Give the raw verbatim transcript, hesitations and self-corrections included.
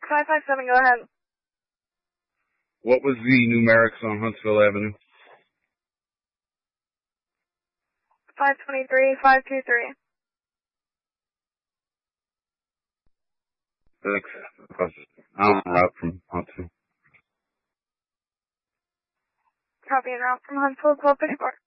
five five seven, go ahead. What was the numerics on Huntsville Avenue? five twenty-three, five two three. Thanks. I'm en route from Huntsville. Copy en route from Huntsville, twelve fifty-four.